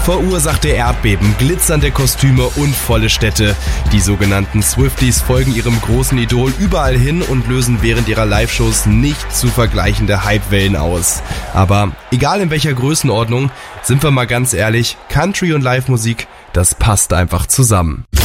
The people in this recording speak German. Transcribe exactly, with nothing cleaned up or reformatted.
Verursachte Erdbeben, glitzernde Kostüme und volle Städte. Die sogenannten Swifties folgen ihrem großen Idol überall hin und lösen während ihrer Live-Shows nicht zu vergleichende Hypewellen aus. Aber egal in welcher Größenordnung, sind wir mal ganz ehrlich, Country und Live-Musik, das passt einfach zusammen.